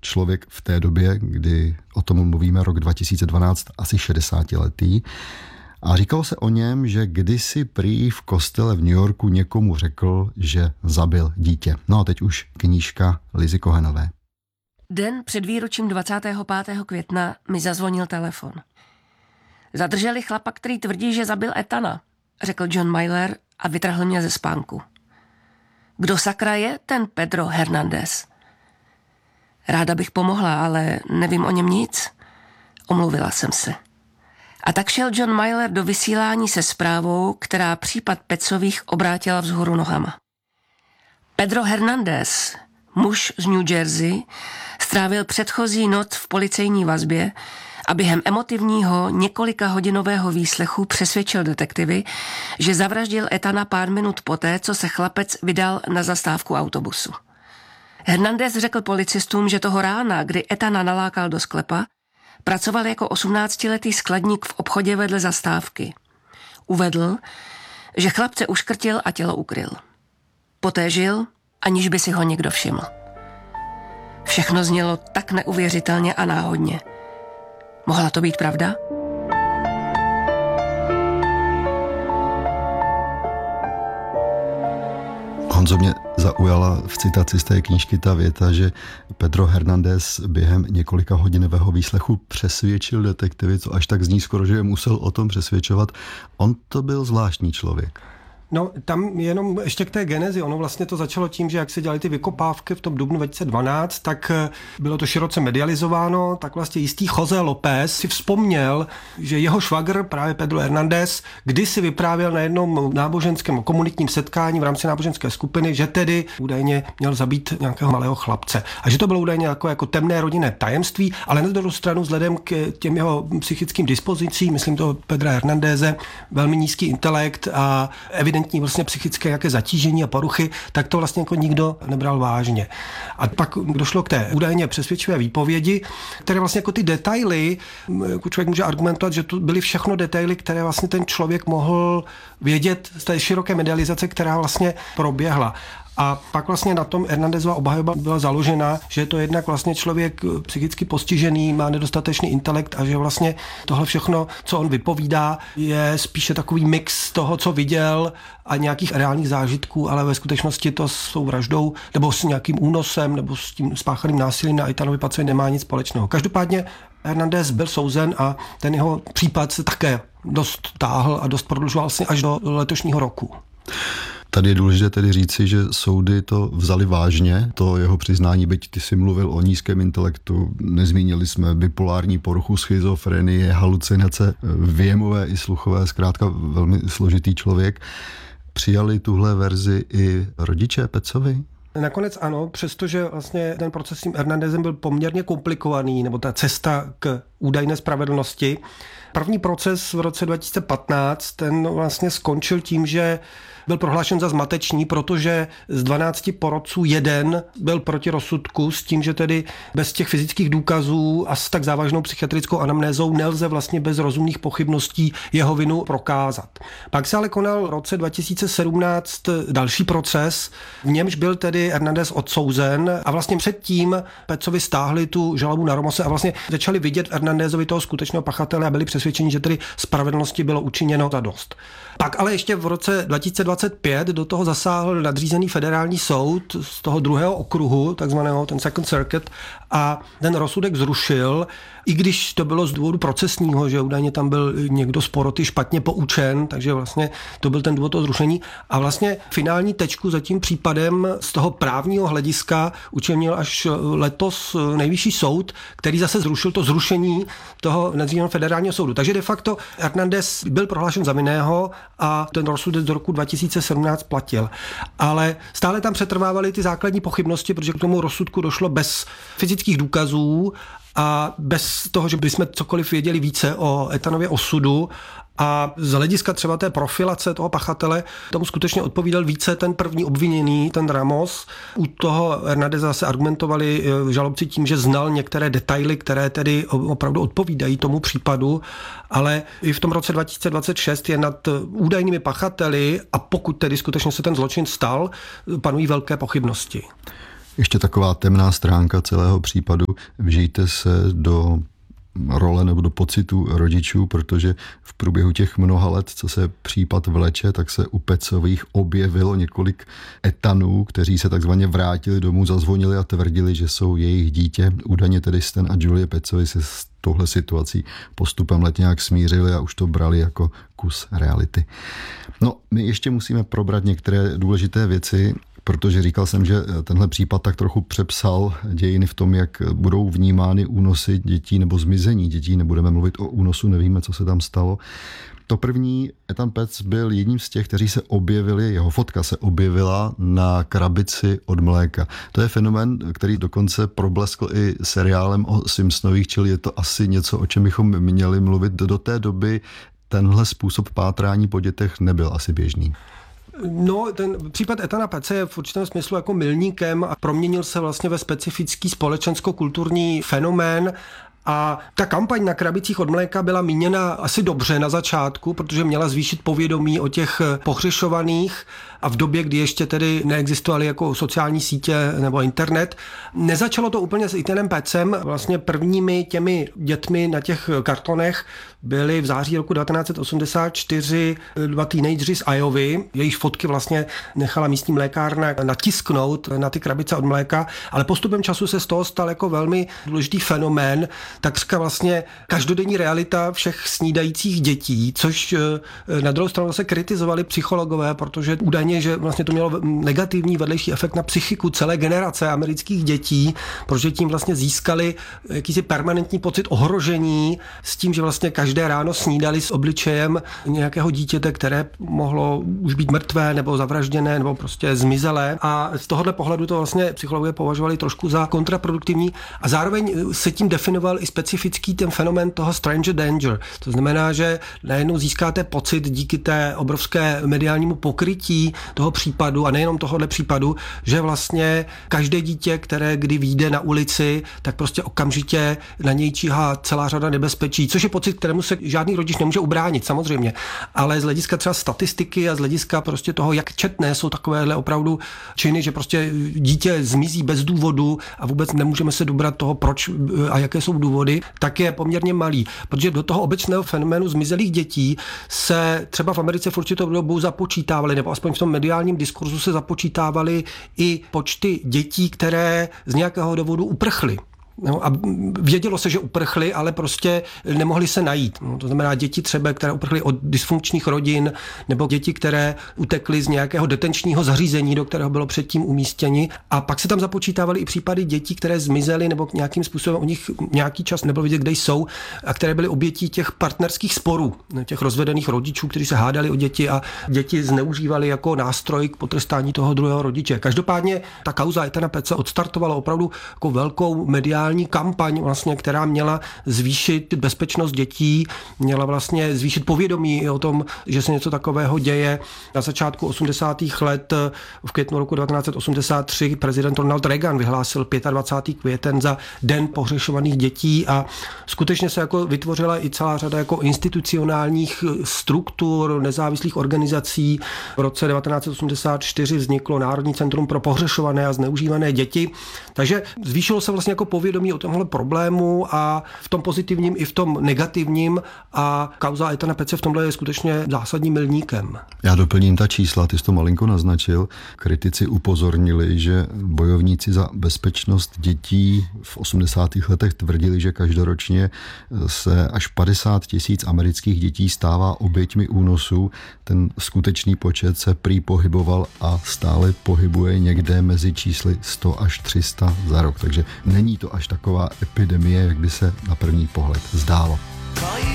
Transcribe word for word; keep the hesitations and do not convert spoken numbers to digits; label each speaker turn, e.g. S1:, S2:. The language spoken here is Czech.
S1: člověk v té době, kdy o tom mluvíme, rok dva tisíce dvanáct, asi šedesátiletý. A říkalo se o něm, že kdysi prý v kostele v New Yorku někomu řekl, že zabil dítě. No a teď už knížka Lizy Cohenové.
S2: Den před výročím dvacátého pátého května mi zazvonil telefon. Zadrželi chlapa, který tvrdí, že zabil Ethana, řekl John Myler a vytrhl mě ze spánku. Kdo sakra je ten Pedro Hernández? Ráda bych pomohla, ale nevím o něm nic. Omluvila jsem se. A tak šel John Myler do vysílání se zprávou, která případ Pecových obrátila vzhůru nohama. Pedro Hernández, muž z New Jersey, strávil předchozí noc v policejní vazbě a během emotivního několika hodinového výslechu přesvědčil detektivy, že zavraždil Ethana pár minut poté, co se chlapec vydal na zastávku autobusu. Hernández řekl policistům, že toho rána, kdy Ethana nalákal do sklepa, pracoval jako osmnáctiletý skladník v obchodě vedle zastávky. Uvedl, že chlapce uškrtil a tělo ukryl. Poté žil, aniž by si ho někdo všiml. Všechno znělo tak neuvěřitelně a náhodně. Mohla to být pravda?
S1: Honzo, mě zaujala v citaci z té knížky ta věta, že Pedro Hernández během několika hodinového výslechu přesvědčil detektivy, co až tak zní skoro, že je musel o tom přesvědčovat. On to byl zvláštní člověk.
S3: No, tam jenom ještě k té genezi. Ono vlastně to začalo tím, že jak se dělaly ty vykopávky v tom dubnu dva tisíce dvanáct, tak bylo to široce medializováno, tak vlastně jistý José López si vzpomněl, že jeho švagr, právě Pedro Hernández, kdysi vyprávěl na jednom náboženském komunitním setkání v rámci náboženské skupiny, že tedy údajně měl zabít nějakého malého chlapce. A že to bylo údajně jako, jako temné rodinné tajemství, ale na druhou stranu vzhledem k těm jeho psychickým dispozicím, myslím toho Pedra Hernándeze, velmi nízký intelekt a evidentní vlastně psychické jaké zatížení a poruchy, tak to vlastně jako nikdo nebral vážně. A pak došlo k té údajně přesvědčivé výpovědi, které vlastně jako ty detaily, jako člověk může argumentovat, že to byly všechno detaily, které vlastně ten člověk mohl vědět z té široké medializace, která vlastně proběhla. A pak vlastně na tom Hernándezova obhajoba byla založena, že je to jednak vlastně člověk psychicky postižený, má nedostatečný intelekt a že vlastně tohle všechno, co on vypovídá, je spíše takový mix toho, co viděl a nějakých reálných zážitků, ale ve skutečnosti to s tou vraždou nebo s nějakým únosem nebo s tím spáchaným násilím na Ethanovi Pacovi nemá nic společného. Každopádně Hernández byl souzen a ten jeho případ se také dost táhl a dost prodlužoval vlastně až do letošního roku.
S1: Tady je důležité tedy říci, že soudy to vzali vážně, to jeho přiznání, byť ty si mluvil o nízkém intelektu, nezmínili jsme bipolární poruchu, schizofrenie, halucinace, věmové i sluchové, zkrátka velmi složitý člověk. Přijali tuhle verzi i rodiče Pecovi?
S3: Nakonec ano, přestože vlastně ten proces s tím Hernándezem byl poměrně komplikovaný, nebo ta cesta k údajné spravedlnosti. První proces v roce dva tisíce patnáct, ten vlastně skončil tím, že byl prohlášen za zmatečný, protože z dvanácti porotců jeden byl proti rozsudku s tím, že tedy bez těch fyzických důkazů a s tak závažnou psychiatrickou anamnézou nelze vlastně bez rozumných pochybností jeho vinu prokázat. Pak se ale konal v roce dva tisíce sedmnáct další proces, v němž byl tedy Hernández odsouzen a vlastně předtím Pecovi stáhli tu žalobu na Romose a vlastně začali vidět Hernándézovi toho skutečného pachatele a byli přesvědčeni, že tedy spravedlnosti bylo učiněno za dost. Pak ale ještě v roce dva tisíce dvacet pět do toho zasáhl nadřízený federální soud z toho druhého okruhu, takzvaného ten Second Circuit, a ten rozsudek zrušil, i když to bylo z důvodu procesního, že údajně tam byl někdo z poroty špatně poučen, takže vlastně to byl ten důvod toho zrušení. A vlastně finální tečku za tím případem z toho právního hlediska učinil až letos nejvyšší soud, který zase zrušil to zrušení toho nadřízeného federálního soudu. Takže de facto Hernández byl prohlášen za vinného a ten rozsudek z roku dva tisíce sedmnáct platil. Ale stále tam přetrvávaly ty základní pochybnosti, protože k tomu rozsudku došlo bez fyzických důkazů a bez toho, že bychom cokoliv věděli více o Ethanově osudu. A z hlediska třeba té profilace toho pachatele tomu skutečně odpovídal více ten první obviněný, ten Ramos. U toho Hernándeza se argumentovali žalobci tím, že znal některé detaily, které tedy opravdu odpovídají tomu případu, ale i v tom roce dva tisíce dvacet šest je nad údajnými pachateli, a pokud tedy skutečně se ten zločin stal, panují velké pochybnosti.
S1: Ještě taková temná stránka celého případu. Vžijte se do role nebo do pocitu rodičů, protože v průběhu těch mnoha let, co se případ vleče, tak se u Pecových objevilo několik etanů, kteří se takzvaně vrátili domů, zazvonili a tvrdili, že jsou jejich dítě. Údajně tedy Stan a Julie Pecovi se s touhle situací postupem let nějak smířili a už to brali jako kus reality. No, my ještě musíme probrat některé důležité věci, protože říkal jsem, že tenhle případ tak trochu přepsal dějiny v tom, jak budou vnímány únosy dětí nebo zmizení dětí. Nebudeme mluvit o únosu, nevíme, co se tam stalo. To první, Ethan Petz byl jedním z těch, kteří se objevili, jeho fotka se objevila na krabici od mléka. To je fenomén, který dokonce probleskl i seriálem o Simpsonových, čili je to asi něco, o čem bychom měli mluvit. Do té doby tenhle způsob pátrání po dětech nebyl asi běžný.
S3: No, ten případ Ethana Petze je v určitém smyslu jako milníkem a proměnil se vlastně ve specifický společensko-kulturní fenomén. A ta kampaň na krabicích od mléka byla míněna asi dobře na začátku, protože měla zvýšit povědomí o těch pohřešovaných a v době, kdy ještě tedy neexistovaly jako sociální sítě nebo internet. Nezačalo to úplně s Ethanem Petzem. Vlastně prvními těmi dětmi na těch kartonech byli v září roku devatenáct set osmdesát čtyři dva teenageři z Iovy. Jejich fotky vlastně nechala místní mlékárna natisknout na ty krabice od mléka, ale postupem času se z toho stal jako velmi důležitý fenomén, takřka vlastně každodenní realita všech snídajících dětí, což na druhou stranu se kritizovali psychologové, protože údajně, že vlastně to mělo negativní vedlejší efekt na psychiku celé generace amerických dětí, protože tím vlastně získali jakýsi permanentní pocit ohrožení s tím, že vlastně každé ráno snídali s obličejem nějakého dítěte, které mohlo už být mrtvé nebo zavražděné nebo prostě zmizelé. A z tohohle pohledu to vlastně psychologové považovali trošku za kontraproduktivní a zároveň se tím definoval i specifický ten fenomén toho stranger danger. To znamená, že najednou získáte pocit díky té obrovské mediálnímu pokrytí toho případu a nejenom tohohle případu, že vlastně každé dítě, které kdy vyjde na ulici, tak prostě okamžitě na něj číhá celá řada nebezpečí, což je pocit, kterému se žádný rodič nemůže ubránit, samozřejmě. Ale z hlediska třeba statistiky a z hlediska prostě toho, jak četné jsou takovéhle opravdu činy, že prostě dítě zmizí bez důvodu a vůbec nemůžeme se dobrat toho, proč a jaké jsou důvody, tak je poměrně malý. Protože do toho obecného fenoménu zmizelých dětí se třeba v Americe v určitou dobu započítávaly, nebo aspoň v tom mediálním diskurzu se započítávaly i počty dětí, které z nějakého důvodu uprchly. No a vědělo se, že uprchli, ale prostě nemohli se najít. No, to znamená děti třeba, které uprchly od dysfunkčních rodin, nebo děti, které utekly z nějakého detenčního zařízení, do kterého bylo předtím umístěni. A pak se tam započítávaly i případy dětí, které zmizely, nebo nějakým způsobem u nich nějaký čas nebylo vidět, kde jsou, a které byly obětí těch partnerských sporů, těch rozvedených rodičů, kteří se hádali o děti a děti zneužívali jako nástroj k potrestání toho druhého rodiče. Každopádně ta kauza Ethana Petze odstartovala opravdu jako velkou mediální kampaň, vlastně, která měla zvýšit bezpečnost dětí, měla vlastně zvýšit povědomí o tom, že se něco takového děje. Na začátku osmdesátých let v květnu roku devatenáct set osmdesát tři prezident Ronald Reagan vyhlásil dvacátého pátého květen za Den pohřešovaných dětí a skutečně se jako vytvořila i celá řada jako institucionálních struktur, nezávislých organizací. V roce devatenáct set osmdesát čtyři vzniklo Národní centrum pro pohřešované a zneužívané děti. Takže zvýšilo se vlastně jako povědomí o tomhle problému a v tom pozitivním i v tom negativním a kauza Ethana Petze v tomhle je skutečně zásadním milníkem.
S1: Já doplním ta čísla, ty jsi to malinko naznačil. Kritici upozornili, že bojovníci za bezpečnost dětí v osmdesátých letech tvrdili, že každoročně se až padesát tisíc amerických dětí stává oběťmi únosů. Ten skutečný počet se prý pohyboval a stále pohybuje někde mezi čísly sto až tři sta za rok. Takže není to až taková epidemie, jak by se na první pohled zdálo.